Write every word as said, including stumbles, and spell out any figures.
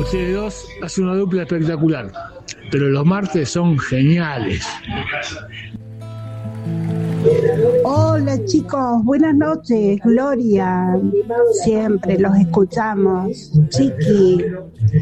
Ustedes dos hacen una dupla espectacular, pero los martes son geniales. Hola chicos, buenas noches, Gloria. Siempre los escuchamos. Chiqui,